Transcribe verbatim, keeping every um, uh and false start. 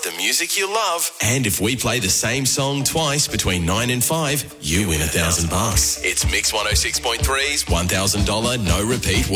the music you love. And if we play the same song twice between nine and five, you win a thousand bucks. It's Mix one oh six point three's one thousand dollars no repeat